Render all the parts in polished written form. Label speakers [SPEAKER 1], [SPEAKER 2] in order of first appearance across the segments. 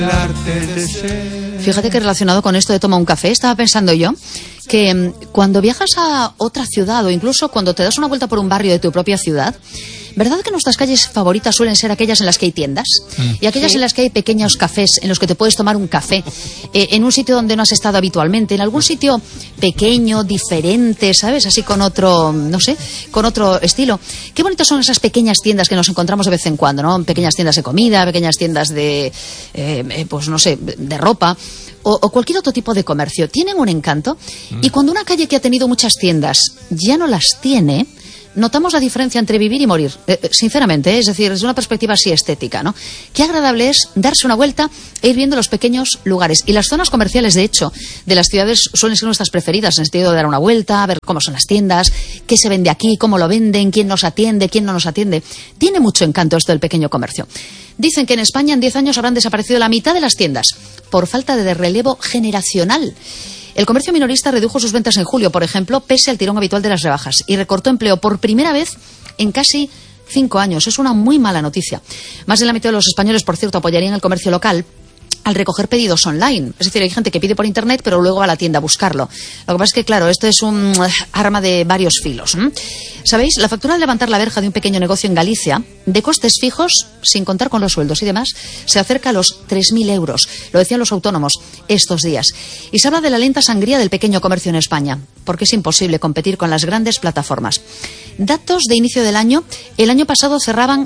[SPEAKER 1] Fíjate que relacionado con esto de toma un café, estaba pensando yo que cuando viajas a otra ciudad o incluso cuando te das una vuelta por un barrio de tu propia ciudad, ¿verdad que nuestras calles favoritas suelen ser aquellas en las que hay tiendas? Y aquellas en las que hay pequeños cafés, en los que te puedes tomar un café, en un sitio donde no has estado habitualmente, en algún sitio pequeño, diferente, ¿sabes? Así con otro, no sé, con otro estilo. Qué bonitas son esas pequeñas tiendas que nos encontramos de vez en cuando, ¿no? Pequeñas tiendas de comida, pequeñas tiendas de, pues no sé, de ropa o cualquier otro tipo de comercio. Tienen un encanto y cuando una calle que ha tenido muchas tiendas ya no las tiene, notamos la diferencia entre vivir y morir, sinceramente, es decir, desde una perspectiva así estética, ¿no? Qué agradable es darse una vuelta e ir viendo los pequeños lugares. Y las zonas comerciales, de hecho, de las ciudades suelen ser nuestras preferidas, en el sentido de dar una vuelta, ver cómo son las tiendas, qué se vende aquí, cómo lo venden, quién nos atiende, quién no nos atiende. Tiene mucho encanto esto del pequeño comercio. Dicen que en España en 10 años habrán desaparecido la mitad de las tiendas por falta de relevo generacional. El comercio minorista redujo sus ventas en julio, por ejemplo, pese al tirón habitual de las rebajas, y recortó empleo por primera vez en casi 5 años. Es una muy mala noticia. Más de la mitad de los españoles, por cierto, apoyarían el comercio local al recoger pedidos online. Es decir, hay gente que pide por internet, pero luego va a la tienda a buscarlo. Lo que pasa es que, claro, esto es un arma de varios filos. ¿Sabéis? La factura de levantar la verja de un pequeño negocio en Galicia, de costes fijos, sin contar con los sueldos y demás, se acerca a los 3.000 euros. Lo decían los autónomos estos días. Y se habla de la lenta sangría del pequeño comercio en España, porque es imposible competir con las grandes plataformas. Datos de inicio del año. El año pasado cerraban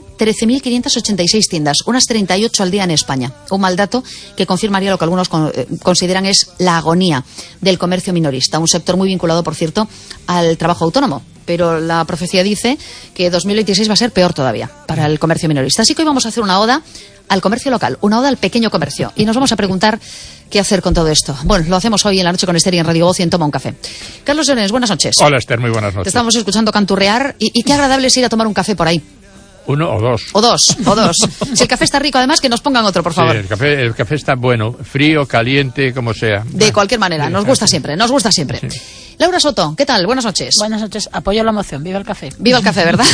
[SPEAKER 1] 13.586 tiendas, unas 38 al día en España. Un mal dato que confirmaría lo que algunos consideran es la agonía del comercio minorista, un sector muy vinculado, por cierto, al trabajo autónomo. Pero la profecía dice que 2026 va a ser peor todavía para el comercio minorista. Así que hoy vamos a hacer una oda al comercio local, una oda al pequeño comercio. Y nos vamos a preguntar qué hacer con todo esto. Bueno, lo hacemos hoy en la noche con Esther y en Radio Voz y en Toma un Café. Carlos Llorens, buenas noches.
[SPEAKER 2] Hola, Esther, muy buenas noches.
[SPEAKER 1] Te estamos escuchando canturrear y qué agradable es ir a tomar un café por ahí.
[SPEAKER 2] Uno o dos.
[SPEAKER 1] O dos. Si el café está rico, además, que nos pongan otro, por favor.
[SPEAKER 2] Sí, el café está bueno, frío, caliente, como sea.
[SPEAKER 1] De cualquier manera, nos gusta siempre. Sí. Laura Soto, ¿qué tal? Buenas noches.
[SPEAKER 3] Buenas noches, apoyo la moción, viva el café.
[SPEAKER 1] Viva el café, ¿verdad?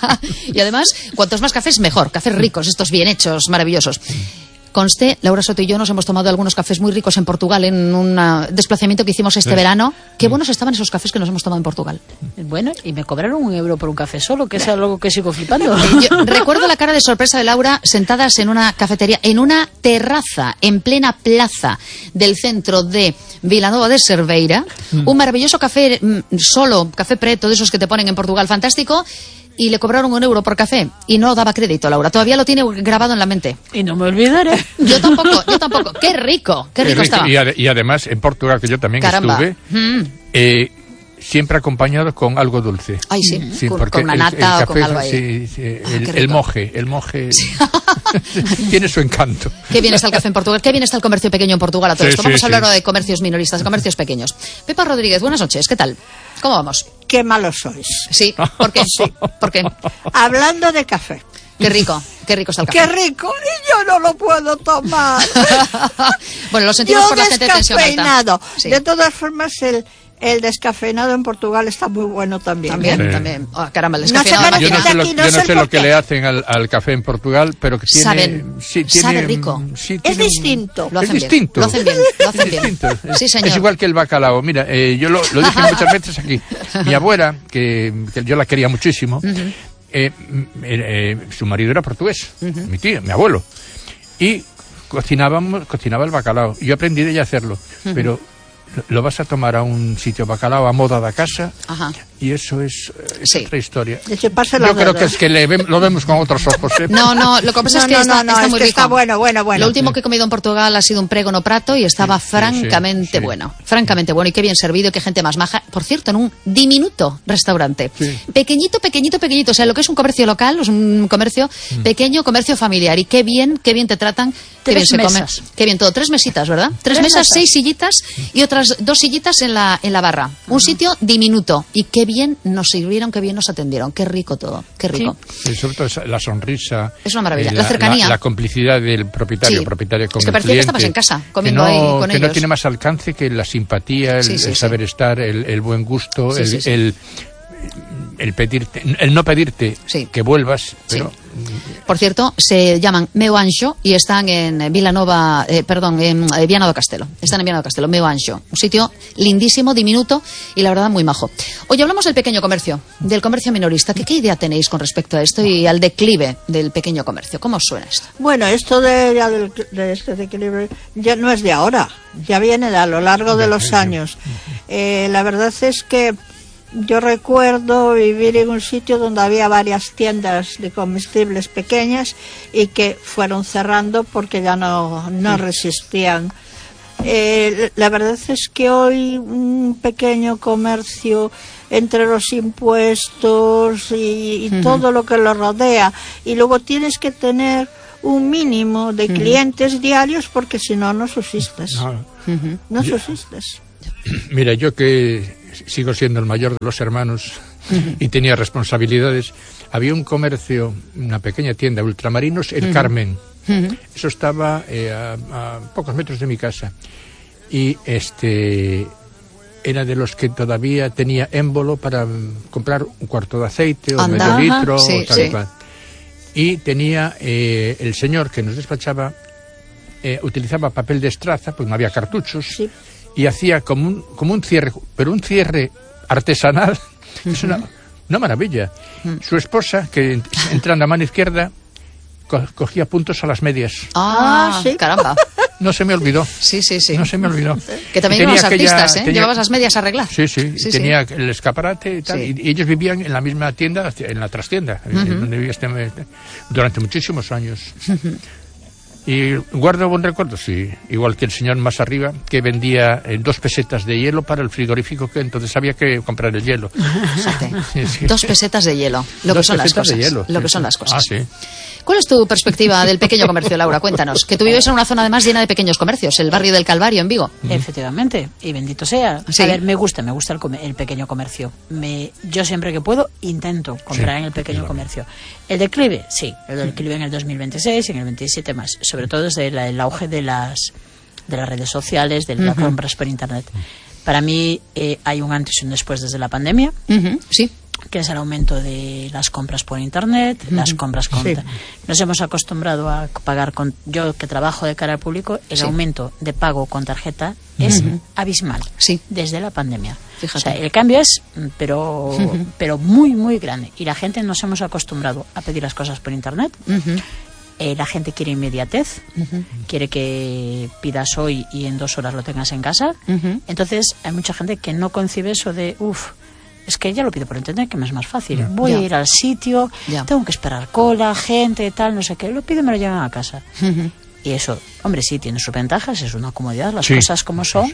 [SPEAKER 1] Y además, cuantos más cafés, mejor. Cafés ricos, estos bien hechos, maravillosos. Conste, Laura Soto y yo nos hemos tomado algunos cafés muy ricos en Portugal en un desplazamiento que hicimos este verano. Qué buenos estaban esos cafés que nos hemos tomado en Portugal.
[SPEAKER 3] Bueno, y me cobraron €1 por un café solo, que es algo que sigo flipando.
[SPEAKER 1] Yo recuerdo la cara de sorpresa de Laura sentadas en una cafetería, en una terraza, en plena plaza del centro de Vilanova de Cerveira. Un maravilloso café solo, café preto, de esos que te ponen en Portugal, fantástico. Y le cobraron €1 por café y no daba crédito, Laura. Todavía lo tiene grabado en la mente.
[SPEAKER 3] Y no me olvidaré.
[SPEAKER 1] Yo tampoco. Qué rico estaba.
[SPEAKER 2] Y además, en Portugal, que yo también estuve, siempre acompañado con algo dulce.
[SPEAKER 1] Ay, sí,
[SPEAKER 2] sí,
[SPEAKER 1] con una nata o con algo ahí.
[SPEAKER 2] Sí, el moje tiene su encanto.
[SPEAKER 1] Qué bien está el café en Portugal, qué bien está el comercio pequeño en Portugal a todo esto. Vamos a hablar ahora de comercios minoristas, de comercios pequeños. Pepa Rodríguez, buenas noches, ¿qué tal? ¿Cómo vamos?
[SPEAKER 4] Qué malos sois.
[SPEAKER 1] Sí, ¿por qué?
[SPEAKER 4] Sí.
[SPEAKER 1] ¿Por qué?
[SPEAKER 4] Hablando de café.
[SPEAKER 1] Qué rico está el café.
[SPEAKER 4] ¡Qué rico! Y yo no lo puedo tomar.
[SPEAKER 1] Bueno, lo sentimos por la gente de tensión alta.
[SPEAKER 4] Sí. De todas formas, el descafeinado en Portugal está muy bueno también.
[SPEAKER 1] También. Oh, caramba, el descafeinado.
[SPEAKER 2] Yo no sé lo que le hacen al café en Portugal, pero que tiene...
[SPEAKER 1] Sabe rico.
[SPEAKER 4] Es distinto.
[SPEAKER 1] Lo hacen bien. Sí, señor.
[SPEAKER 2] Es igual que el bacalao. Mira, yo lo dije muchas veces aquí. Mi abuela, que yo la quería muchísimo, su marido era portugués, mi tío, mi abuelo. Y cocinaba el bacalao. Yo aprendí de ella a hacerlo, pero... Lo vas a tomar a un sitio bacalao a moda da casa. Ajá. Y eso es otra historia. Yo creo que es que lo vemos con otros ojos.
[SPEAKER 1] No, lo que pasa es que está muy rico.
[SPEAKER 4] Está bueno.
[SPEAKER 1] Lo último que he comido en Portugal ha sido un pregón prato y estaba francamente bueno. Francamente bueno y qué bien servido y qué gente más maja. Por cierto, en un diminuto restaurante. Sí. Pequeñito. O sea, lo que es un comercio local, es un comercio pequeño, comercio familiar. Y qué bien te tratan. Qué bien se come. Qué bien todo. 3 mesitas, ¿verdad? 3 mesas, 6 sillitas y otras 2 sillitas en la barra. Un sitio diminuto. Y qué bien nos sirvieron, qué bien nos atendieron. Qué rico todo. Qué rico.
[SPEAKER 2] Sí. Sobre todo la sonrisa.
[SPEAKER 1] Es una maravilla. La cercanía.
[SPEAKER 2] La complicidad del propietario con
[SPEAKER 1] es que
[SPEAKER 2] el
[SPEAKER 1] parecía
[SPEAKER 2] cliente.
[SPEAKER 1] Que estabas en casa comiendo ahí con ellos.
[SPEAKER 2] Que no tiene más alcance que la simpatía, el saber estar, el buen gusto, el no pedirte que vuelvas, pero...
[SPEAKER 1] Por cierto, se llaman Meu Anxo y están en en Viana do Castelo. Están en Viana do Castelo, Meu Anxo. Un sitio lindísimo, diminuto y la verdad muy majo. Hoy hablamos del pequeño comercio, del comercio minorista. ¿Qué idea tenéis con respecto a esto y al declive del pequeño comercio? ¿Cómo suena esto?
[SPEAKER 4] Bueno, esto de este declive ya no es de ahora, ya viene a lo largo de los años. La verdad es que yo recuerdo vivir en un sitio donde había varias tiendas de comestibles pequeñas y que fueron cerrando porque ya no resistían. La verdad es que hoy un pequeño comercio, entre los impuestos y todo lo que lo rodea, y luego tienes que tener un mínimo de clientes diarios porque si no, no subsistes. No subsistes.
[SPEAKER 2] Mira, yo que sigo siendo el mayor de los hermanos y tenía responsabilidades, había un comercio, una pequeña tienda, Ultramarinos, el Carmen. Eso estaba a pocos metros de mi casa. Y era de los que todavía tenía émbolo para comprar un cuarto de aceite o medio litro o tal y cual. Y tenía el señor que nos despachaba, utilizaba papel de estraza, pues no había cartuchos. Y hacía como un cierre, pero un cierre artesanal. Es una maravilla. Su esposa, que entrando a mano izquierda, cogía puntos a las medias.
[SPEAKER 1] Sí, caramba.
[SPEAKER 2] No se me olvidó.
[SPEAKER 1] Sí.
[SPEAKER 2] No se me olvidó.
[SPEAKER 1] Que también eran los artistas, llevabas las medias a arreglar.
[SPEAKER 2] Sí. Tenía el escaparate y tal. Y ellos vivían en la misma tienda, en la trastienda, donde vivía durante muchísimos años. Y guardo buen recuerdo, sí, igual que el señor más arriba, que vendía 2 pesetas de hielo para el frigorífico, que entonces había que comprar el hielo.
[SPEAKER 1] Sí. 2 pesetas de hielo, lo que son las cosas. Lo que son las cosas.
[SPEAKER 2] Sí.
[SPEAKER 1] ¿Cuál es tu perspectiva del pequeño comercio, Laura? Cuéntanos. Que tú vives en una zona además llena de pequeños comercios, el barrio del Calvario en Vigo.
[SPEAKER 3] Efectivamente, y bendito sea.
[SPEAKER 1] Sí.
[SPEAKER 3] A ver, me gusta el pequeño comercio. Yo siempre que puedo intento comprar en el pequeño comercio. El declive, sí, el declive en el 2026 y en el 27 más, sobre todo desde el auge de las redes sociales, de las compras por internet. Para mí hay un antes y un después desde la pandemia.
[SPEAKER 1] Sí.
[SPEAKER 3] Que es el aumento de las compras por internet, las compras con... Nos hemos acostumbrado a pagar con... Yo que trabajo de cara al público, el aumento de pago con tarjeta es abismal desde la pandemia. Fíjate. O sea, el cambio es, pero muy, muy grande. Y la gente nos hemos acostumbrado a pedir las cosas por internet. La gente quiere inmediatez, quiere que pidas hoy y en 2 horas lo tengas en casa. Entonces hay mucha gente que no concibe eso de, es que ya lo pido por internet, que me es más fácil. Voy a ir al sitio, tengo que esperar cola, gente, tal, no sé qué. Lo pido y me lo llevan a casa. Y eso, hombre, sí, tiene sus ventajas, es una comodidad, las cosas como son.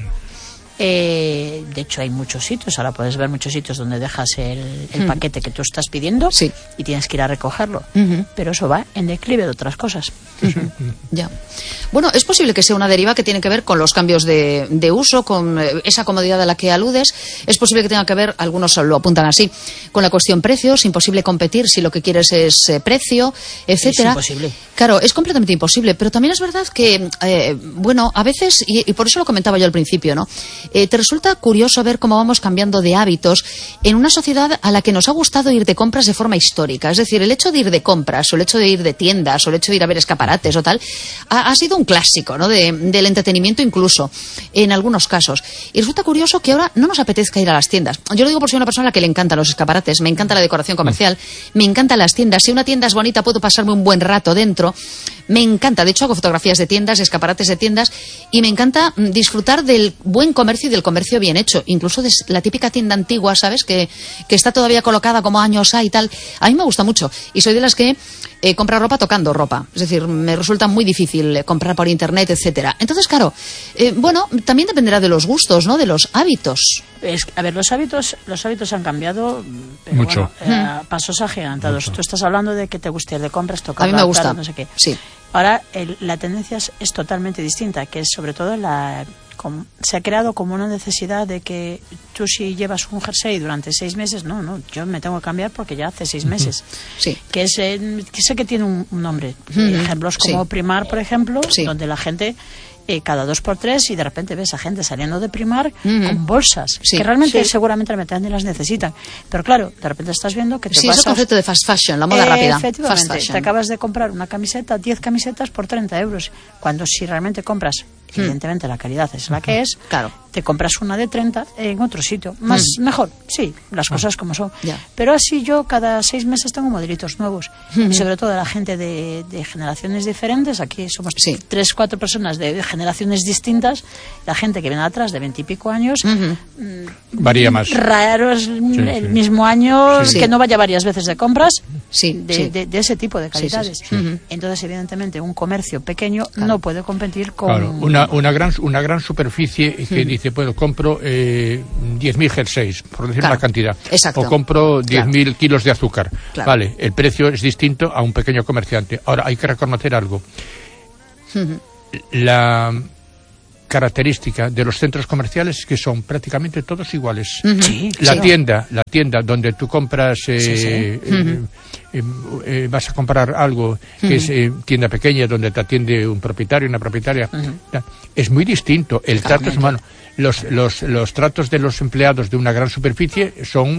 [SPEAKER 3] De hecho, hay muchos sitios, ahora puedes ver muchos sitios donde dejas el paquete que tú estás pidiendo y tienes que ir a recogerlo. Pero eso va en declive de otras cosas.
[SPEAKER 1] Ya. Bueno, es posible que sea una deriva que tiene que ver con los cambios de uso, con esa comodidad a la que aludes. Es posible que tenga que ver, algunos lo apuntan así, con la cuestión precios. Imposible competir si lo que quieres es precio, etcétera.
[SPEAKER 3] Es imposible.
[SPEAKER 1] Claro, es completamente imposible. Pero también es verdad que, a veces, y por eso lo comentaba yo al principio, ¿no? Te resulta curioso ver cómo vamos cambiando de hábitos en una sociedad a la que nos ha gustado ir de compras de forma histórica. Es decir, el hecho de ir de compras, o el hecho de ir de tiendas, o el hecho de ir a ver escaparates o tal, ha sido un clásico, ¿no? Del entretenimiento incluso, en algunos casos. Y resulta curioso que ahora no nos apetezca ir a las tiendas. Yo lo digo por ser una persona a la que le encantan los escaparates, me encanta la decoración comercial, me encantan las tiendas. Si una tienda es bonita, puedo pasarme un buen rato dentro. Me encanta, de hecho hago fotografías de tiendas, escaparates de tiendas, y me encanta disfrutar del buen comercio y del comercio bien hecho, incluso de la típica tienda antigua, ¿sabes? Que está todavía colocada como años hay y tal. A mí me gusta mucho, y soy de las que compra ropa tocando ropa, es decir, me resulta muy difícil comprar por internet, etcétera. Entonces, claro, también dependerá de los gustos, ¿no? De los hábitos.
[SPEAKER 3] A ver, los hábitos han cambiado, pero
[SPEAKER 2] mucho.
[SPEAKER 3] Pasos agigantados. Tú estás hablando de que te gusta ir de compras, tocar.
[SPEAKER 1] A mí me gusta,
[SPEAKER 3] no sé qué.
[SPEAKER 1] Sí.
[SPEAKER 3] Ahora la tendencia es totalmente distinta, que es sobre todo se ha creado como una necesidad de que tú, si llevas un jersey durante 6 meses, no, yo me tengo que cambiar porque ya hace 6 meses.
[SPEAKER 1] Sí.
[SPEAKER 3] Que sé que tiene un nombre. Ejemplos como Primark, por ejemplo, donde la gente cada 2x3 y de repente ves a gente saliendo de Primark con bolsas que realmente seguramente ni las necesitan, pero claro, de repente estás viendo que te
[SPEAKER 1] es el concepto de fast fashion, la moda rápida.
[SPEAKER 3] Efectivamente, te acabas de comprar una camiseta, 10 camisetas por 30 euros, cuando si realmente compras, evidentemente la calidad es la que es,
[SPEAKER 1] claro,
[SPEAKER 3] te compras una de 30 en otro sitio, mejor, sí, las cosas como son, pero así yo cada 6 meses tengo modelitos nuevos, y sobre todo la gente de generaciones diferentes, aquí somos 3-4 personas de generaciones distintas, la gente que viene atrás de 20 y pico años,
[SPEAKER 2] varía más.
[SPEAKER 3] Raro es el mismo año que no vaya varias veces de compras de ese tipo de calidades. Entonces, evidentemente, un comercio pequeño no puede competir con...
[SPEAKER 2] Una gran superficie que dice, pues compro 10.000 jerseys, por decir una cantidad, o compro 10.000 kilos de azúcar. Vale, el precio es distinto a un pequeño comerciante. Ahora, hay que reconocer algo. La característica de los centros comerciales es que son prácticamente todos iguales. La tienda donde tú compras, vas a comprar algo que es tienda pequeña, donde te atiende un propietario, una propietaria, es muy distinto. El trato es humano. Los tratos de los empleados de una gran superficie son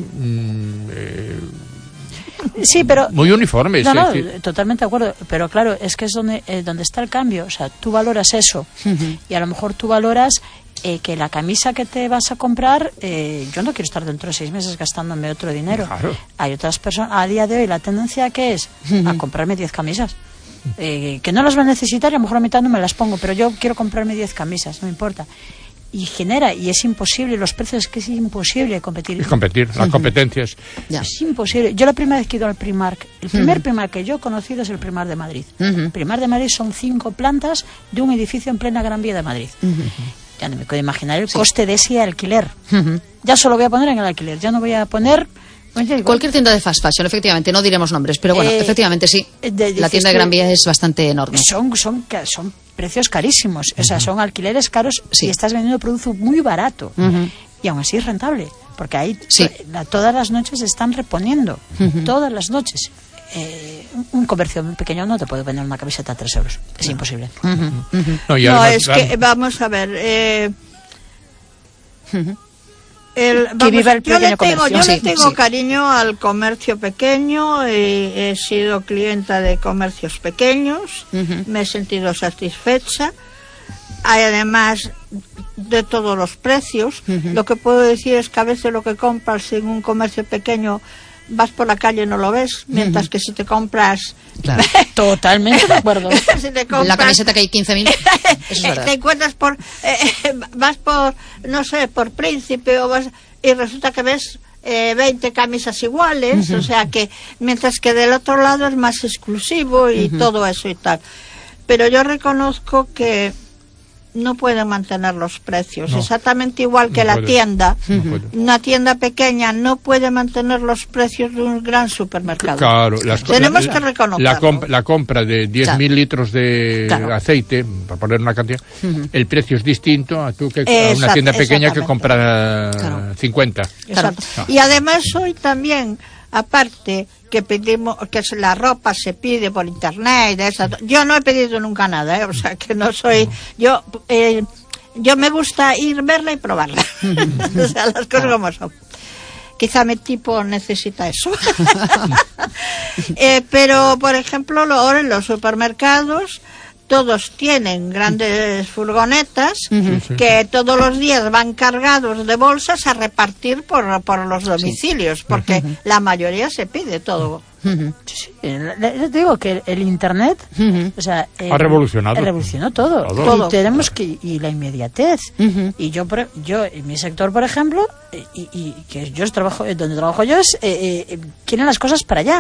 [SPEAKER 3] pero
[SPEAKER 2] muy uniformes.
[SPEAKER 3] No, totalmente de acuerdo, pero claro, es que es donde está el cambio. O sea, tú valoras eso y a lo mejor tú valoras que la camisa que te vas a comprar, yo no quiero estar dentro de 6 meses gastándome otro dinero. Claro. Hay otras personas, a día de hoy la tendencia que es a comprarme 10 camisas. Que no las va a necesitar y a lo mejor a mitad no me las pongo, pero yo quiero comprarme 10 camisas, no me importa. Y es imposible, los precios, es que es imposible competir.
[SPEAKER 2] Las competencias.
[SPEAKER 3] Es imposible. Yo la primera vez que he ido al Primark, el primer Primark que yo he conocido es el Primark de Madrid. El Primark de Madrid son 5 plantas de un edificio en plena Gran Vía de Madrid. Ya no me puedo imaginar el coste de ese alquiler. Ya solo voy a poner en el alquiler, ya no voy a poner...
[SPEAKER 1] Cualquier tienda de fast fashion, efectivamente, no diremos nombres, pero bueno, efectivamente sí. La tienda de Gran Vía es bastante enorme.
[SPEAKER 3] Son precios carísimos, o sea, son alquileres caros y estás vendiendo producto muy barato. Y aún así es rentable, porque ahí todas las noches están reponiendo, todas las noches. Un comercio muy pequeño no te puede vender una camiseta a 3 euros, es imposible.
[SPEAKER 4] Es que, vamos a ver... yo le tengo cariño al comercio pequeño, he sido clienta de comercios pequeños, me he sentido satisfecha, además de todos los precios. Lo que puedo decir es que a veces lo que compras en un comercio pequeño vas por la calle y no lo ves, mientras que si te compras...
[SPEAKER 3] Claro. Totalmente de acuerdo.
[SPEAKER 4] Si te compras,
[SPEAKER 1] la camiseta que hay 15.000, eso es verdad.
[SPEAKER 4] Te encuentras vas por, no sé, por Príncipe y resulta que ves 20 camisas iguales, o sea que, mientras que del otro lado es más exclusivo y todo eso y tal. Pero yo reconozco que no pueden mantener los precios, exactamente igual que la tienda. Una tienda pequeña no puede mantener los precios de un gran supermercado.
[SPEAKER 2] Claro,
[SPEAKER 4] tenemos que reconocerlo.
[SPEAKER 2] La compra de 10.000 litros de aceite, para poner una cantidad, el precio es distinto a una tienda pequeña que compra 50.
[SPEAKER 4] Exacto. Y además hoy también, aparte que pedimos, que la ropa se pide por internet, yo no he pedido nunca nada, o sea que no soy, yo me gusta ir, verla y probarla. O sea, las cosas como son. Quizá mi tipo necesita eso. Pero, por ejemplo, ahora en los supermercados todos tienen grandes furgonetas que todos los días van cargados de bolsas a repartir por los domicilios, porque la mayoría se pide todo.
[SPEAKER 3] Te digo que el internet, o sea,
[SPEAKER 2] ha revolucionado
[SPEAKER 3] todo. Y tenemos y la inmediatez. Y yo en mi sector, por ejemplo, y que yo trabajo donde trabajo yo, quieren las cosas para allá.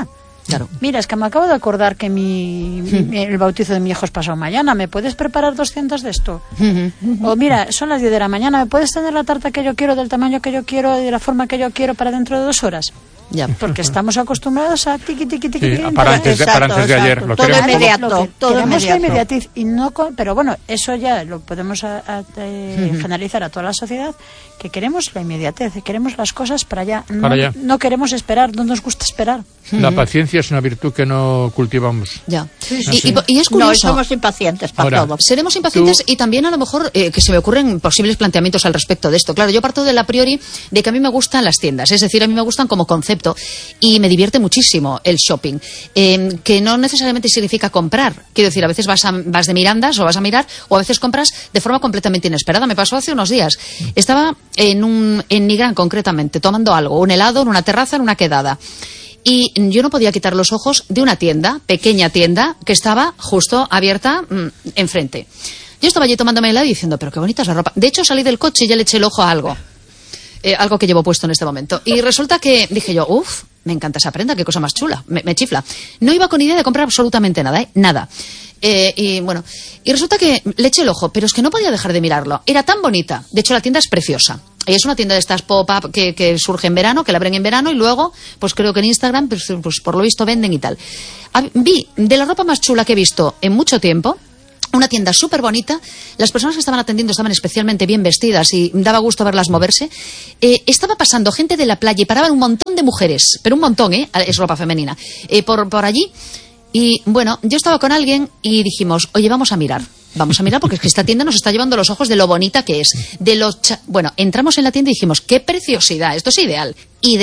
[SPEAKER 1] Claro.
[SPEAKER 3] Mira, es que me acabo de acordar que el bautizo de mi hijo es pasado mañana. ¿Me puedes preparar 200 de esto? O mira, son las 10 de la mañana. ¿Me puedes tener la tarta que yo quiero, del tamaño que yo quiero, de la forma que yo quiero para dentro de 2 horas?
[SPEAKER 1] Ya.
[SPEAKER 3] Porque estamos acostumbrados a tiqui.
[SPEAKER 2] Para antes de ayer. Lo
[SPEAKER 4] todo
[SPEAKER 2] queremos
[SPEAKER 4] inmediato.
[SPEAKER 3] Queremos la inmediatez. Pero bueno, eso ya lo podemos generalizar a toda la sociedad, que queremos la inmediatez, queremos las cosas para allá. No queremos esperar, no nos gusta esperar.
[SPEAKER 2] La paciencia es una virtud que no cultivamos.
[SPEAKER 1] Ya. Y es curioso.
[SPEAKER 4] No, somos impacientes para todo.
[SPEAKER 1] Seremos impacientes y también a lo mejor que se me ocurren posibles planteamientos al respecto de esto. Claro, yo parto de la priori de que a mí me gustan las tiendas, es decir, a mí me gustan como concepto y me divierte muchísimo el shopping, que no necesariamente significa comprar. Quiero decir, a veces vas de mirandas o vas a mirar, o a veces compras de forma completamente inesperada. Me pasó hace unos días. Estaba en Nigrán concretamente, tomando algo, un helado en una terraza, en una quedada. Y yo no podía quitar los ojos de una tienda, pequeña tienda, que estaba justo abierta enfrente. Yo estaba allí tomándome helado y diciendo, pero qué bonita es la ropa. De hecho, salí del coche y ya le eché el ojo a algo. Algo que llevo puesto en este momento. Y resulta que dije yo, me encanta esa prenda, qué cosa más chula, me chifla. No iba con idea de comprar absolutamente nada, nada. Y resulta que le eché el ojo, pero es que no podía dejar de mirarlo. Era tan bonita. De hecho, la tienda es preciosa. Y es una tienda de estas pop-up que surge en verano, que la abren en verano y luego, pues creo que en Instagram, pues por lo visto venden y tal. Vi de la ropa más chula que he visto en mucho tiempo. Una tienda súper bonita, las personas que estaban atendiendo estaban especialmente bien vestidas y daba gusto verlas moverse. Estaba pasando gente de la playa y paraban un montón de mujeres, pero un montón, es ropa femenina, por allí. Y bueno, yo estaba con alguien y dijimos, oye, vamos a mirar porque es que esta tienda nos está llevando los ojos de lo bonita que es. Bueno, entramos en la tienda y dijimos, qué preciosidad, esto es ideal,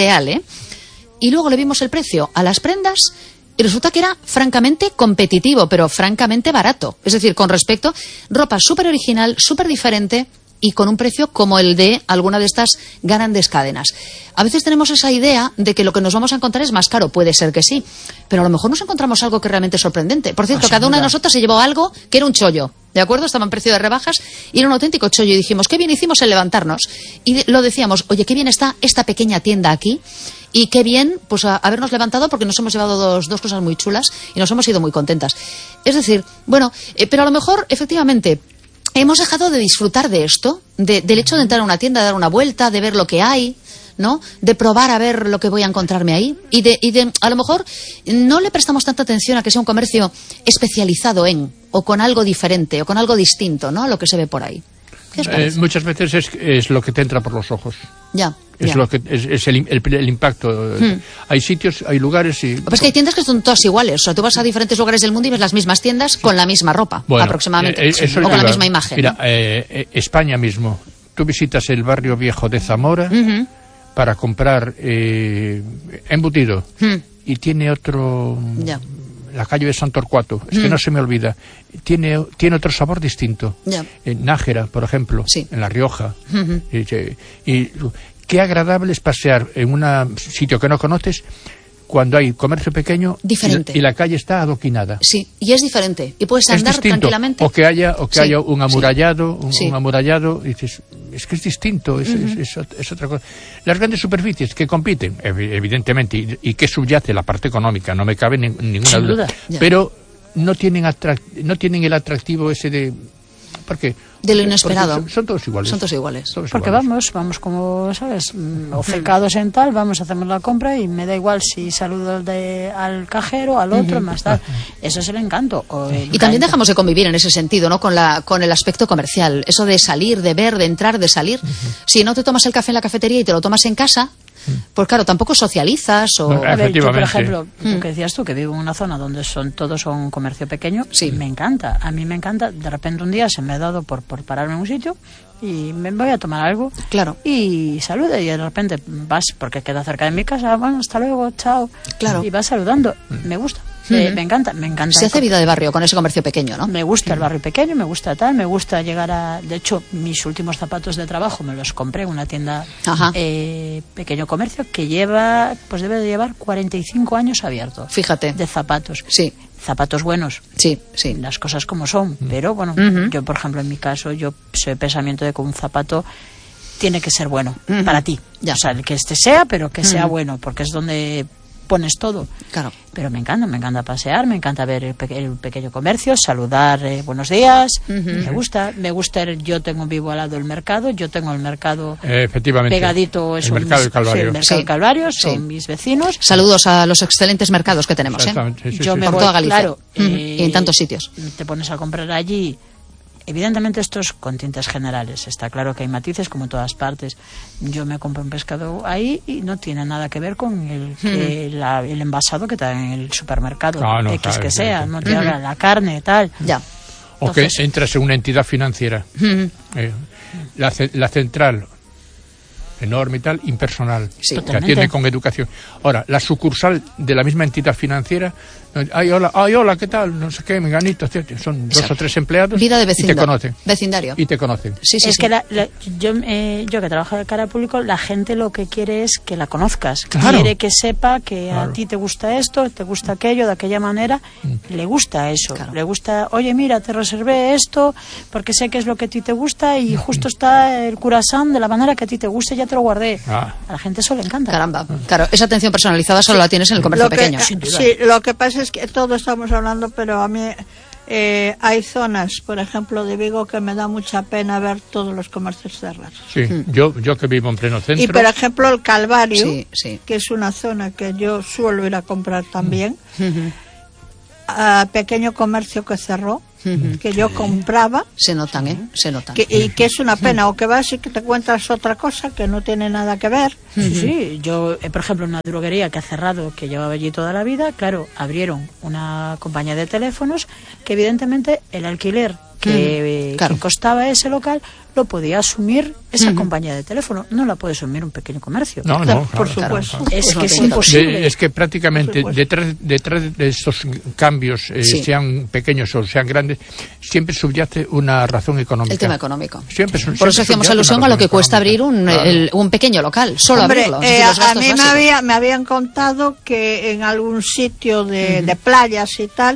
[SPEAKER 1] Y luego le vimos el precio a las prendas. Y resulta que era francamente competitivo, pero francamente barato. Es decir, con respecto, ropa súper original, súper diferente y con un precio como el de alguna de estas grandes cadenas. A veces tenemos esa idea de que lo que nos vamos a encontrar es más caro. Puede ser que sí, pero a lo mejor nos encontramos algo que realmente es sorprendente. Por cierto, cada una de nosotras se llevó algo que era un chollo. ¿De acuerdo? Estaba en precio de rebajas y era un auténtico chollo. Y dijimos, qué bien hicimos en levantarnos. Y lo decíamos, oye, qué bien está esta pequeña tienda aquí. Y qué bien, pues, habernos levantado porque nos hemos llevado dos cosas muy chulas y nos hemos ido muy contentas. Es decir, bueno, pero a lo mejor, efectivamente, hemos dejado de disfrutar de esto, del hecho de entrar a una tienda, de dar una vuelta, de ver lo que hay, ¿no? De probar a ver lo que voy a encontrarme ahí. Y de a lo mejor no le prestamos tanta atención a que sea un comercio especializado o con algo diferente, o con algo distinto, ¿no? A lo que se ve por ahí.
[SPEAKER 2] Muchas veces es lo que te entra por los ojos.
[SPEAKER 1] Ya.
[SPEAKER 2] Es lo que es el impacto. Hay sitios, hay lugares y...
[SPEAKER 1] Pues que hay tiendas que son todas iguales. O sea, tú vas a diferentes lugares del mundo y ves las mismas tiendas con la misma ropa, aproximadamente. O con la misma imagen.
[SPEAKER 2] Mira, España mismo. Tú visitas el barrio viejo de Zamora para comprar embutido. Y tiene otro...
[SPEAKER 1] Ya.
[SPEAKER 2] La calle de San Torcuato, es que no se me olvida, tiene otro sabor distinto. En Nájera, por ejemplo, en La Rioja. Y qué agradable es pasear en un sitio que no conoces cuando hay comercio pequeño
[SPEAKER 1] diferente.
[SPEAKER 2] Y la calle está adoquinata.
[SPEAKER 1] Sí, y es diferente. Y puedes andar tranquilamente.
[SPEAKER 2] O que haya un amurallado, un amurallado, y dices, es que es distinto, es otra cosa. Las grandes superficies que compiten, evidentemente, y que subyace la parte económica, no me cabe ninguna duda. Pero no tienen el atractivo ese de... ¿Por qué?
[SPEAKER 1] De lo inesperado.
[SPEAKER 2] Son todos iguales.
[SPEAKER 3] Porque vamos como, ¿sabes? Ofecados en tal, hacemos la compra y me da igual si saludo al cajero, al otro, más tal. Eso es el encanto.
[SPEAKER 1] Y también dejamos de convivir en ese sentido, ¿no? Con el aspecto comercial. Eso de salir, de ver, de entrar, de salir. Si no te tomas el café en la cafetería y te lo tomas en casa, pues claro, tampoco socializas o...
[SPEAKER 3] A ver, yo, por ejemplo, lo que decías tú, que vivo en una zona donde todos son comercio pequeño, me encanta. A mí me encanta. De repente un día se me ha dado por pararme en un sitio y me voy a tomar algo.
[SPEAKER 1] Claro.
[SPEAKER 3] Y saluda y de repente vas, porque queda cerca de mi casa, bueno, hasta luego, chao.
[SPEAKER 1] Claro.
[SPEAKER 3] Y vas saludando. Me gusta. Me encanta.
[SPEAKER 1] Se hace vida de barrio con ese comercio pequeño, ¿no?
[SPEAKER 3] Me gusta el barrio pequeño, me gusta me gusta llegar a... De hecho, mis últimos zapatos de trabajo me los compré en una tienda pequeño comercio que debe de llevar 45 años abierto.
[SPEAKER 1] Fíjate.
[SPEAKER 3] De zapatos.
[SPEAKER 1] Sí.
[SPEAKER 3] Zapatos buenos.
[SPEAKER 1] Sí.
[SPEAKER 3] Las cosas como son. Pero bueno, yo, por ejemplo, en mi caso, yo soy de pensamiento de que un zapato tiene que ser bueno para ti.
[SPEAKER 1] Ya.
[SPEAKER 3] O sea, que sea, pero que sea bueno, porque es donde pones todo.
[SPEAKER 1] Claro.
[SPEAKER 3] Pero me encanta pasear, me encanta ver el pequeño comercio, saludar, buenos días, me gusta, yo tengo vivo al lado del mercado, yo tengo el mercado
[SPEAKER 2] efectivamente,
[SPEAKER 3] pegadito,
[SPEAKER 2] el mercado del Calvario.
[SPEAKER 3] El mercado del Calvario, son mis vecinos.
[SPEAKER 1] Saludos a los excelentes mercados que tenemos,
[SPEAKER 3] yo me
[SPEAKER 1] por
[SPEAKER 3] voy,
[SPEAKER 1] toda Galicia,
[SPEAKER 3] claro,
[SPEAKER 1] y en tantos sitios.
[SPEAKER 3] Te pones a comprar allí. Evidentemente esto es con tintes generales, está claro que hay matices como en todas partes. Yo me compro un pescado ahí y no tiene nada que ver con el envasado que está en el supermercado, X que sea, no te habla la carne, tal.
[SPEAKER 1] Ya.
[SPEAKER 2] O entonces, que entras en una entidad financiera, la central, enorme y tal, impersonal, que atiende con educación. Ahora, la sucursal de la misma entidad financiera, hola, ¿qué tal? No sé qué, menganito, son 2 o 3 empleados.
[SPEAKER 1] Vida de vecindad,
[SPEAKER 2] y te conocen.
[SPEAKER 1] Vecindario.
[SPEAKER 2] Y te conocen.
[SPEAKER 3] Es que yo que trabajo de cara al público, la gente lo que quiere es que la conozcas.
[SPEAKER 2] Claro.
[SPEAKER 3] Quiere que sepa que a ti te gusta esto, te gusta aquello, de aquella manera. Le gusta eso. Claro. Le gusta, oye, mira, te reservé esto porque sé que es lo que a ti te gusta y justo está el curasán de la manera que a ti te gusta y ya te lo guardé. A la gente eso le encanta.
[SPEAKER 1] Caramba, claro, esa atención personalizada solo la tienes en el comercio pequeño.
[SPEAKER 4] Sin duda. Sí, lo que pasa es que todos estamos hablando, pero a mí hay zonas, por ejemplo, de Vigo, que me da mucha pena ver todos los comercios cerrados.
[SPEAKER 2] Sí, yo que vivo en pleno centro.
[SPEAKER 4] Y, por ejemplo, el Calvario, que es una zona que yo suelo ir a comprar también, pequeño comercio que cerró, que yo compraba.
[SPEAKER 1] Se notan, se notan.
[SPEAKER 4] Y que es una pena, o que vas y que te encuentras otra cosa que no tiene nada que ver.
[SPEAKER 3] Sí, yo, por ejemplo, una droguería que ha cerrado, que llevaba allí toda la vida, claro, abrieron una compañía de teléfonos que evidentemente el alquiler que costaba ese local lo podía asumir esa compañía de teléfono, no la puede asumir un pequeño comercio.
[SPEAKER 2] No,
[SPEAKER 4] por supuesto.
[SPEAKER 3] Claro. Es que es imposible.
[SPEAKER 2] Es que prácticamente detrás de estos cambios, sean pequeños o sean grandes, siempre subyace una razón económica.
[SPEAKER 1] El tema económico.
[SPEAKER 2] Por
[SPEAKER 1] eso hacíamos alusión a lo que cuesta abrir un pequeño local, solo abrirlo.
[SPEAKER 4] A mí me habían contado que en algún sitio de playas y tal,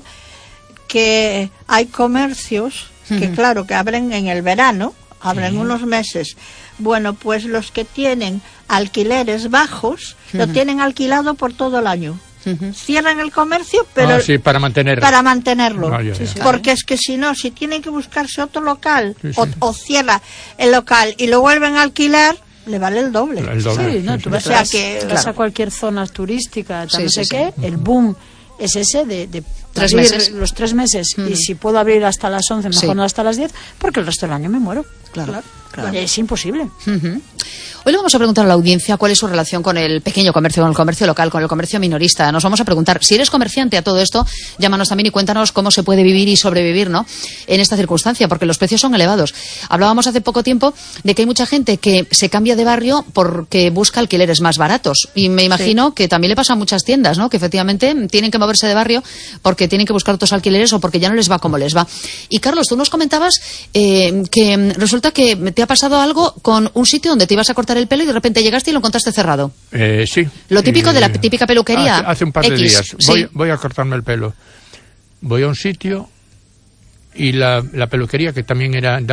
[SPEAKER 4] que hay comercios que claro, que abren en el verano, abren unos meses. Bueno, pues los que tienen alquileres bajos, lo tienen alquilado por todo el año. Cierran el comercio, pero
[SPEAKER 2] para mantenerlo.
[SPEAKER 4] Porque es que si no, si tienen que buscarse otro local, o cierra el local y lo vuelven a alquilar, le vale el doble.
[SPEAKER 3] Sí, no, tú vas a cualquier zona turística, no sé qué, el boom es ese de
[SPEAKER 1] 3 meses.
[SPEAKER 3] Los 3 meses, y si puedo abrir hasta las 11, mejor no hasta las 10, porque el resto del año me muero. Claro. Es imposible.
[SPEAKER 1] Hoy le vamos a preguntar a la audiencia cuál es su relación con el pequeño comercio, con el comercio local, con el comercio minorista. Nos vamos a preguntar, si eres comerciante a todo esto, llámanos también y cuéntanos cómo se puede vivir y sobrevivir, ¿no?, en esta circunstancia, porque los precios son elevados. Hablábamos hace poco tiempo de que hay mucha gente que se cambia de barrio porque busca alquileres más baratos. Y me imagino que también le pasa a muchas tiendas, ¿no?, que efectivamente tienen que moverse de barrio porque tienen que buscar otros alquileres o porque ya no les va como les va. Y Carlos, tú nos comentabas que resulta que te ha pasado algo con un sitio donde te ibas a cortar el pelo y de repente llegaste y lo encontraste cerrado.
[SPEAKER 2] Sí.
[SPEAKER 1] Lo típico de la típica peluquería.
[SPEAKER 2] Hace un par de días. Voy a cortarme el pelo. Voy a un sitio y la peluquería, que también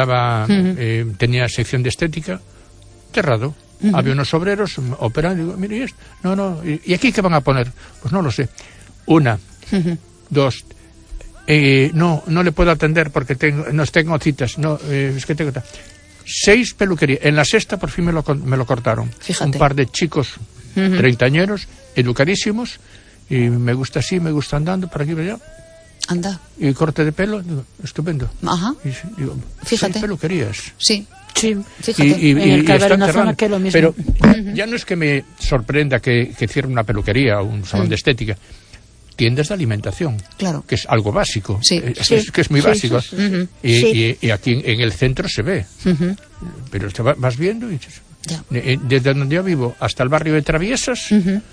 [SPEAKER 2] tenía sección de estética, cerrado. Había unos obreros operando. Digo, mire, ¿y esto? No. ¿Y aquí qué van a poner? Pues no lo sé. 1, 2. No le puedo atender porque tengo citas. No, es que tengo 6 peluquerías. En la 6ª por fin me lo cortaron.
[SPEAKER 1] Fíjate.
[SPEAKER 2] Un par de chicos treintañeros, educadísimos, y me gusta así, me gusta andando por aquí y por allá.
[SPEAKER 1] Anda.
[SPEAKER 2] Y corte de pelo, digo, estupendo.
[SPEAKER 1] Ajá.
[SPEAKER 2] Y digo,
[SPEAKER 1] fíjate.
[SPEAKER 2] 6 peluquerías.
[SPEAKER 1] Sí,
[SPEAKER 2] fíjate.
[SPEAKER 3] Y en el Calvario, una zona que es lo mismo.
[SPEAKER 2] Pero ya no es que me sorprenda que cierre una peluquería o un salón de estética. Tiendas de alimentación,
[SPEAKER 1] claro,
[SPEAKER 2] que es algo básico, que es muy básico. Y aquí en el centro se ve, pero te vas viendo y desde donde yo vivo hasta el barrio de Traviesas,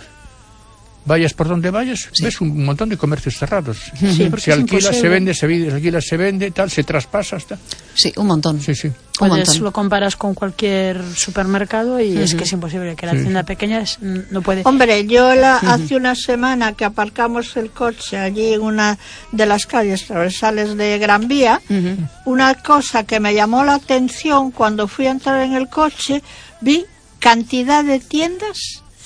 [SPEAKER 2] vayas por donde vayas, ves un montón de comercios cerrados. Se alquila, se vende, tal, se traspasa hasta.
[SPEAKER 1] Sí, un montón.
[SPEAKER 2] Sí.
[SPEAKER 3] Pues lo comparas con cualquier supermercado y es que es imposible, que la tienda pequeña no puede.
[SPEAKER 4] Hombre, yo hace una semana que aparcamos el coche allí en una de las calles transversales de Gran Vía, una cosa que me llamó la atención cuando fui a entrar en el coche, vi cantidad de tiendas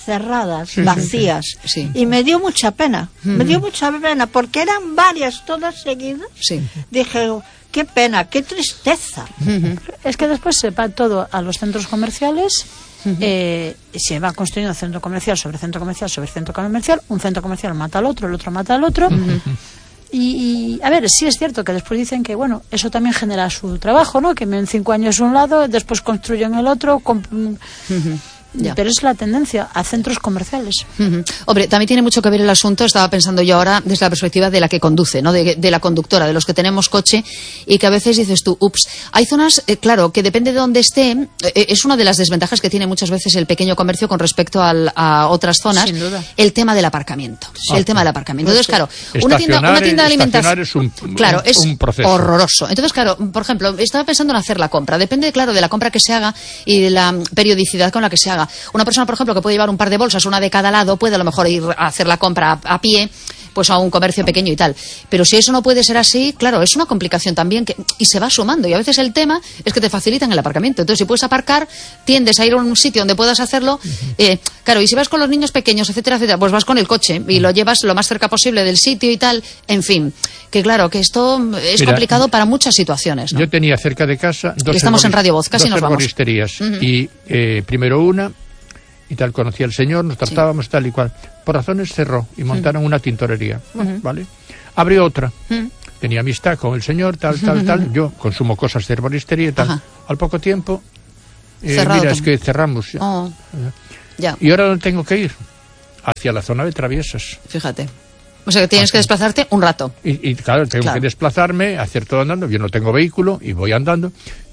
[SPEAKER 4] cerradas, vacías.
[SPEAKER 1] Sí.
[SPEAKER 4] Y me dio mucha pena, porque eran varias todas seguidas.
[SPEAKER 1] Sí.
[SPEAKER 4] Dije, qué pena, qué tristeza.
[SPEAKER 3] Es que después se va todo a los centros comerciales. Se va construyendo centro comercial sobre centro comercial sobre centro comercial, un centro comercial mata al otro, el otro mata al otro. Y a ver, sí es cierto que después dicen que, bueno, eso también genera su trabajo, ¿no? Que en 5 años un lado, después construyen el otro. Pero es la tendencia a centros comerciales.
[SPEAKER 1] Hombre, también tiene mucho que ver el asunto, estaba pensando yo ahora desde la perspectiva de la que conduce, ¿no? De la conductora, de los que tenemos coche, y que a veces dices tú, ups, hay zonas, claro, que depende de dónde esté, es una de las desventajas que tiene muchas veces el pequeño comercio con respecto a otras zonas.
[SPEAKER 3] Sin duda.
[SPEAKER 1] El tema del aparcamiento. El tema del aparcamiento. Entonces, claro, una tienda de alimentación
[SPEAKER 2] es un proceso
[SPEAKER 1] horroroso. Entonces, claro, por ejemplo, estaba pensando en hacer la compra. Depende, claro, de la compra que se haga y de la periodicidad con la que se haga. Una persona, por ejemplo, que puede llevar un par de bolsas, una de cada lado, puede a lo mejor ir a hacer la compra a pie, pues a un comercio pequeño y tal. Pero si eso no puede ser así, claro, es una complicación también y se va sumando. Y a veces el tema es que te facilitan el aparcamiento. Entonces, si puedes aparcar, tiendes a ir a un sitio donde puedas hacerlo. Claro, y si vas con los niños pequeños, etcétera, etcétera, pues vas con el coche y lo llevas lo más cerca posible del sitio y tal. En fin, que claro, que esto es complicado para muchas situaciones, ¿no?
[SPEAKER 2] Yo tenía cerca de casa dos
[SPEAKER 1] estamos en Radio Voz, casi nos vamos.
[SPEAKER 2] Herboristerías. Y primero una, y tal, conocí al señor, nos tratábamos tal y cual. Por razones cerró y montaron una tintorería, ¿vale? Abrió otra. Tenía amistad con el señor, tal. Yo consumo cosas de herboristería y tal. Al poco tiempo, mira, es que cerramos.
[SPEAKER 1] Ya.
[SPEAKER 2] Y ahora tengo que ir hacia la zona de Traviesas.
[SPEAKER 1] Fíjate. O sea, que tienes que desplazarte un rato.
[SPEAKER 2] Y claro, tengo que desplazarme, hacer todo andando. Yo no tengo vehículo y voy andando.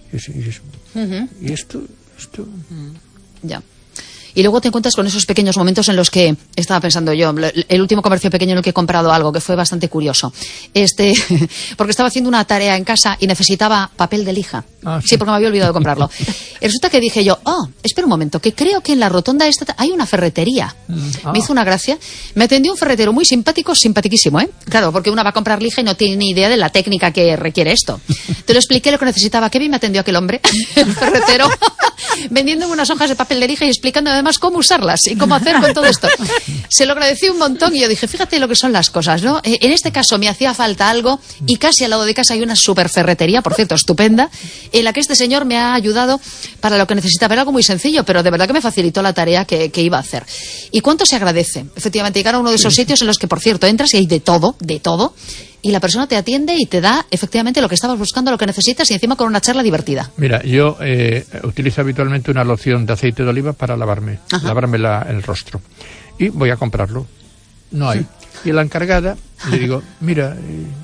[SPEAKER 2] Y esto...
[SPEAKER 1] Ya. Y luego te encuentras con esos pequeños momentos en los que estaba pensando yo, el último comercio pequeño en el que he comprado algo, que fue bastante curioso. Porque estaba haciendo una tarea en casa y necesitaba papel de lija. Sí, porque me había olvidado de comprarlo. Y resulta que dije yo, espera un momento, que creo que en la rotonda esta hay una ferretería. Me hizo una gracia. Me atendió un ferretero muy simpático, simpaticísimo, ¿eh? Claro, porque una va a comprar lija y no tiene ni idea de la técnica que requiere esto. Te lo expliqué lo que necesitaba. Qué bien me atendió aquel hombre, el ferretero, vendiéndome unas hojas de papel de lija y explicando además cómo usarlas y cómo hacer con todo esto. Se lo agradecí un montón y yo dije, fíjate lo que son las cosas, ¿no? En este caso me hacía falta algo y casi al lado de casa hay una super ferretería, por cierto, estupenda, en la que este señor me ha ayudado para lo que necesitaba. Era algo muy sencillo, pero de verdad que me facilitó la tarea que iba a hacer. ¿Y cuánto se agradece? Efectivamente, llegar a uno de esos sitios en los que, por cierto, entras y hay de todo, y la persona te atiende y te da efectivamente lo que estabas buscando, lo que necesitas, y encima con una charla divertida.
[SPEAKER 2] Mira, yo utilizo habitualmente una loción de aceite de oliva para lavarme el rostro. Y voy a comprarlo. No hay. Y a la encargada le digo, mira,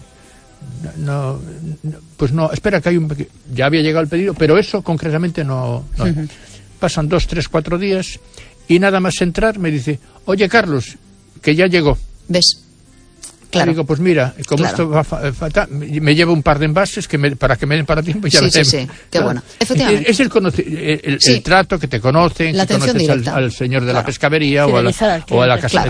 [SPEAKER 2] pues no, espera que hay un... Ya había llegado el pedido, pero eso concretamente no hay. Pasan 2, 3, 4 días y nada más entrar me dice, oye Carlos, que ya llegó.
[SPEAKER 1] ¿Ves? Claro.
[SPEAKER 2] Y digo, pues mira, como esto va fatal, me llevo un par de envases para que me den para tiempo y ya
[SPEAKER 1] sí, qué bueno. Efectivamente.
[SPEAKER 2] Es el trato que te conocen,
[SPEAKER 1] la
[SPEAKER 2] que conoces al señor de la pescadería o a la casa.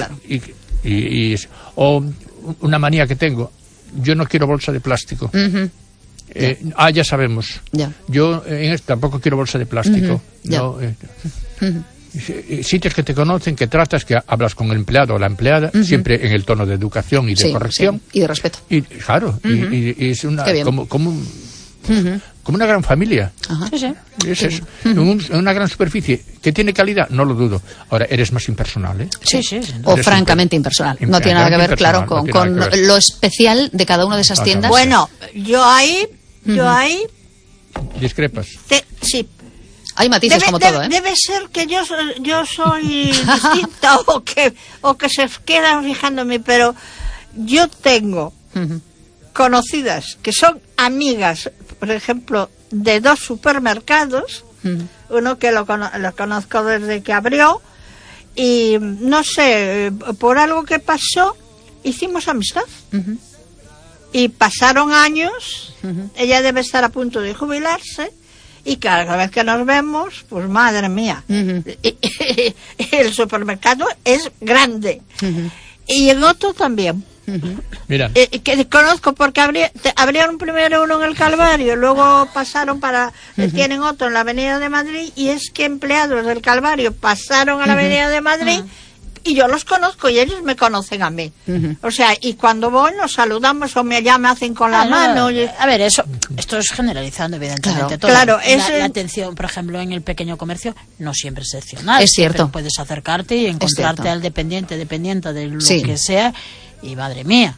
[SPEAKER 2] O una manía que tengo, yo no quiero bolsa de plástico. Ya sabemos. Ya. Yo tampoco quiero bolsa de plástico. No, sitios que te conocen, que tratas, que hablas con el empleado o la empleada, siempre en el tono de educación y de corrección.
[SPEAKER 1] Y de respeto.
[SPEAKER 2] Y claro, y es una como una gran familia. Es eso. En una gran superficie que tiene calidad, no lo dudo. Ahora, eres más impersonal, ¿eh?
[SPEAKER 1] Sí. O francamente impersonal. No tiene nada que ver, claro, con lo especial de cada una de esas tiendas.
[SPEAKER 4] Bueno, yo ahí
[SPEAKER 2] discrepas.
[SPEAKER 4] Sí.
[SPEAKER 1] Hay matices como todo, ¿eh?
[SPEAKER 4] Debe ser que yo soy distinta o que se quedan fijándome, pero yo tengo conocidas que son amigas, por ejemplo, de 2 supermercados, uno que lo conozco desde que abrió, y no sé, por algo que pasó, hicimos amistad. Y pasaron años, ella debe estar a punto de jubilarse, y cada vez que nos vemos, pues madre mía, el supermercado es grande. Y en otro también.
[SPEAKER 2] Mira.
[SPEAKER 4] Que conozco porque abrieron primero uno en el Calvario, luego pasaron tienen otro en la Avenida de Madrid, y es que empleados del Calvario pasaron a la Avenida de Madrid y yo los conozco y ellos me conocen a mí. O sea, y cuando voy nos saludamos o me hacen con la mano.
[SPEAKER 3] A ver, esto es generalizando, evidentemente.
[SPEAKER 4] Claro,
[SPEAKER 3] la atención, por ejemplo, en el pequeño comercio no siempre es excepcional.
[SPEAKER 1] Es cierto.
[SPEAKER 3] Puedes acercarte y encontrarte al dependiente de lo que sea, y madre mía.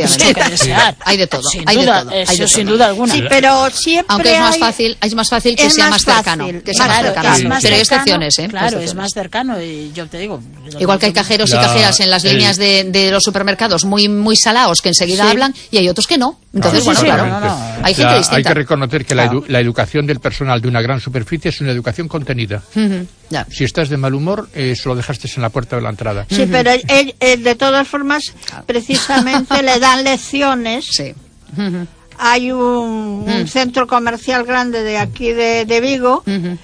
[SPEAKER 1] Hay de todo,
[SPEAKER 3] sin duda alguna.
[SPEAKER 4] Sí, pero siempre
[SPEAKER 1] aunque es más fácil que sea más cercano, pero hay excepciones,
[SPEAKER 3] Claro, es más cercano, y yo te digo,
[SPEAKER 1] igual que hay cajeros y cajeras en las líneas de los supermercados muy salados que enseguida hablan, y hay otros que no. Entonces, hay gente distinta.
[SPEAKER 2] Hay que reconocer que la educación del personal de una gran superficie es una educación contenida. Si estás de mal humor, eso lo dejaste en la puerta de la entrada.
[SPEAKER 4] Sí, pero de todas formas, precisamente le dan lecciones.
[SPEAKER 1] Sí.
[SPEAKER 4] Hay un centro comercial grande de aquí de Vigo,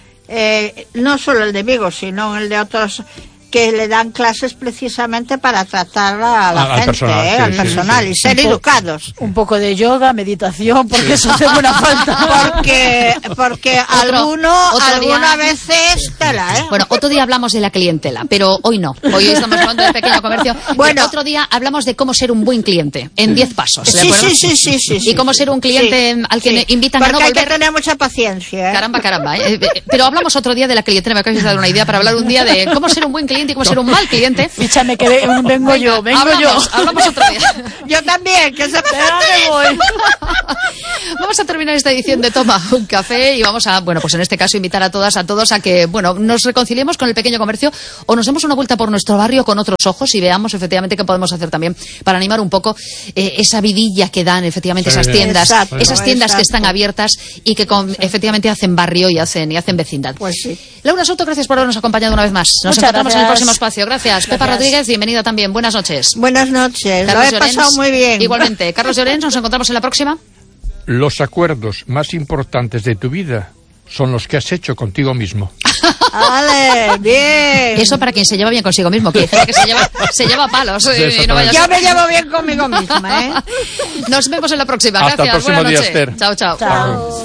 [SPEAKER 4] no solo el de Vigo, sino el de otros, que le dan clases precisamente para tratar a la gente, al personal, y ser educados.
[SPEAKER 3] Un poco de yoga, meditación, porque eso hace buena falta.
[SPEAKER 4] Porque alguna veces tela,
[SPEAKER 1] Bueno, otro día hablamos de la clientela, pero hoy no. Hoy estamos hablando del pequeño comercio. Bueno, otro día hablamos de cómo ser un buen cliente, en 10 pasos, ¿de acuerdo?
[SPEAKER 4] Sí.
[SPEAKER 1] Y cómo ser un cliente al que invitan a no volver.
[SPEAKER 4] Porque hay que tener mucha paciencia.
[SPEAKER 1] Caramba. Pero hablamos otro día de la clientela, me acabas de dar una idea para hablar un día de cómo ser un buen cliente y cómo ser un mal cliente.
[SPEAKER 3] Fíchame que vengo yo.
[SPEAKER 1] Hablamos otro día.
[SPEAKER 4] Yo también, que se me voy.
[SPEAKER 1] Vamos a terminar esta edición de Toma un Café y vamos a, pues en este caso invitar a todas, a todos a que, nos reconciliemos con el pequeño comercio o nos demos una vuelta por nuestro barrio con otros ojos y veamos efectivamente qué podemos hacer también para animar un poco esa vidilla que dan efectivamente esas tiendas, que están abiertas y que efectivamente hacen barrio y hacen vecindad.
[SPEAKER 4] Pues sí.
[SPEAKER 1] Laura Soto, gracias por habernos acompañado una vez más. Nos encontramos en el próximo espacio. Gracias. Pepa Rodríguez, bienvenida también. Buenas noches.
[SPEAKER 4] Buenas noches. Lo he pasado muy bien.
[SPEAKER 1] Igualmente. Carlos Llorens, nos encontramos en la próxima.
[SPEAKER 2] Los acuerdos más importantes de tu vida son los que has hecho contigo mismo.
[SPEAKER 4] ¡Vale! ¡Bien!
[SPEAKER 1] Eso para quien se lleva bien consigo mismo, que dice que se lleva palos.
[SPEAKER 4] Yo me llevo bien conmigo misma,
[SPEAKER 1] Nos vemos en la próxima.
[SPEAKER 2] Hasta
[SPEAKER 1] Gracias.
[SPEAKER 2] el próximo
[SPEAKER 1] Buenas
[SPEAKER 2] día,
[SPEAKER 1] noches.
[SPEAKER 2] Esther.
[SPEAKER 1] Chao.